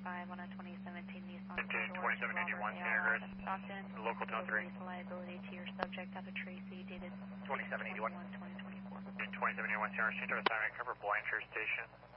5 on a 2017 Nissan. 2781 Santa Cruz. Stockton. Local tone 3. Liability to your subject out of Tracy, dated 2781. 2024. 2781 Santa Cruz. Change of assignment, cover Blanchard Station.